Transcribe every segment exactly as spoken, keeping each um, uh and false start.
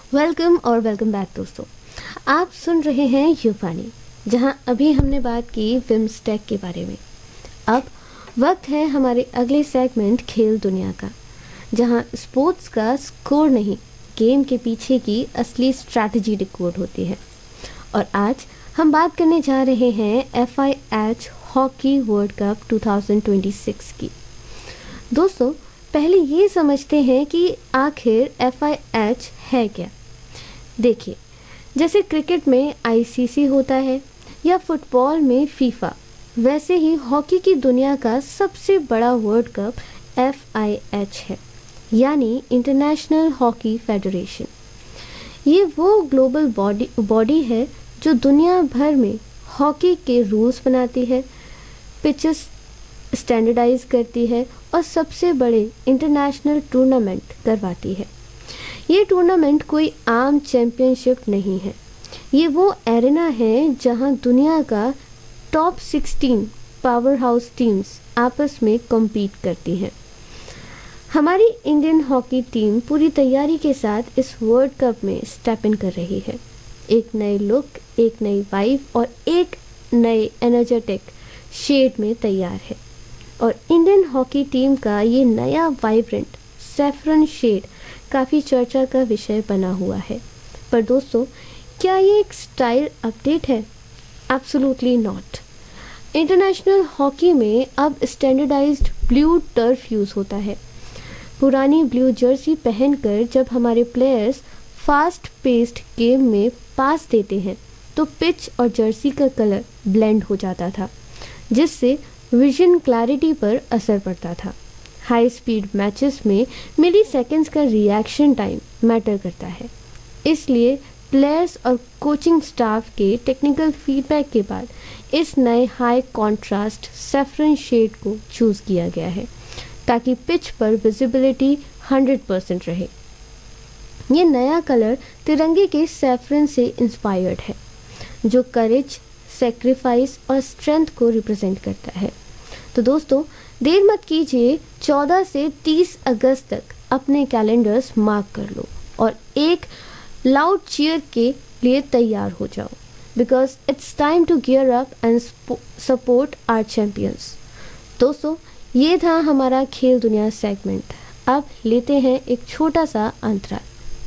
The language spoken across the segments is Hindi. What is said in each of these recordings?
वेलकम और वेलकम बैक दोस्तों। आप सुन रहे हैं यूफानी, जहां अभी हमने बात की फिल्म स्टैक के बारे में। अब वक्त है हमारे अगले सेगमेंट खेल दुनिया का, जहां स्पोर्ट्स का स्कोर नहीं, गेम के पीछे की असली स्ट्रैटेजी डिकोड होती है। और आज हम बात करने जा रहे हैं F I H hockey world cup दो हज़ार छब्बीस की। दोस्तों, पहले ये समझते हैं कि आखिर एफ आई एच है क्या। देखिए, जैसे क्रिकेट में आई सी सी होता है या फुटबॉल में फीफा, वैसे ही हॉकी की दुनिया का सबसे बड़ा world cup F I H है, यानी इंटरनेशनल हॉकी फेडरेशन। ये वो ग्लोबल बॉडी बॉडी है जो दुनिया भर में हॉकी के रूल्स बनाती है, पिचेस स्टैंडर्डाइज करती है और सबसे बड़े इंटरनेशनल टूर्नामेंट करवाती है। ये टूर्नामेंट कोई आम चैंपियनशिप नहीं है, ये वो एरेना है जहां दुनिया का टॉप सोलह पावर हाउस टीम्स आपस में कम्पीट करती हैं। हमारी इंडियन हॉकी टीम पूरी तैयारी के साथ इस वर्ल्ड कप में स्टेप इन कर रही है। एक नए लुक, एक नई वाइब और एक नए एनर्जेटिक शेड में तैयार है। और इंडियन हॉकी टीम का ये नया वाइब्रेंट सैफरन शेड काफ़ी चर्चा का विषय बना हुआ है। पर दोस्तों, क्या ये एक स्टाइल अपडेट है? Absolutely not. इंटरनेशनल हॉकी में अब स्टैंडर्डाइज्ड ब्लू टर्फ यूज़ होता है। पुरानी ब्लू जर्सी पहनकर जब हमारे प्लेयर्स फास्ट पेस्ड गेम में पास देते हैं तो पिच और जर्सी का कलर ब्लेंड हो जाता था, जिससे विजन क्लैरिटी पर असर पड़ता था। हाई स्पीड मैचेस में मिली सेकेंड्स का रिएक्शन टाइम मैटर करता है, इसलिए प्लेयर्स और कोचिंग स्टाफ के टेक्निकल फीडबैक के बाद इस नए हाई कॉन्ट्रास्ट सैफरन शेड को चूज़ किया गया है ताकि पिच पर विजिबिलिटी हंड्रेड परसेंट रहे। ये नया कलर तिरंगे के सैफरन से इंस्पायर्ड है, जो करेज, सेक्रीफाइस और स्ट्रेंथ को रिप्रेजेंट करता है। तो दोस्तों, देर मत कीजिए, चौदह से तीस अगस्त तक अपने कैलेंडर्स मार्क कर लो और एक लाउड चीयर के लिए तैयार हो जाओ, because it's time to gear up and support our champions. दोस्तों, ये था हमारा खेल दुनिया सेगमेंट। अब लेते हैं एक छोटा सा अंतराल।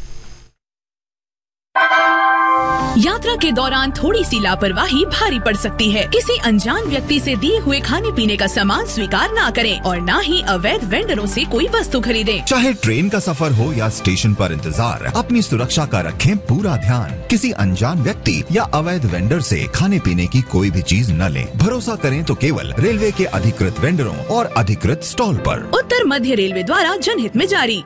यात्रा के दौरान थोड़ी सी लापरवाही भारी पड़ सकती है। किसी अनजान व्यक्ति से दिए हुए खाने पीने का सामान स्वीकार ना करें और ना ही अवैध वेंडरों से कोई वस्तु खरीदें। चाहे ट्रेन का सफर हो या स्टेशन पर इंतजार, अपनी सुरक्षा का रखें पूरा ध्यान। किसी अनजान व्यक्ति या अवैध वेंडर से खाने पीने की कोई भी चीज न लें। भरोसा करें तो केवल रेलवे के अधिकृत वेंडरों और अधिकृत स्टॉल पर। उत्तर मध्य रेलवे द्वारा जनहित में जारी।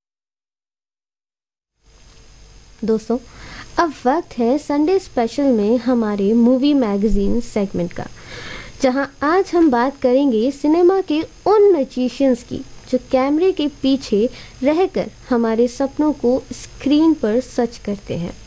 दोस्तों, अब वक्त है संडे स्पेशल में हमारे मूवी मैगजीन सेगमेंट का, जहां आज हम बात करेंगे सिनेमा के उन मैजिशियंस की जो कैमरे के पीछे रहकर हमारे सपनों को स्क्रीन पर सच करते हैं।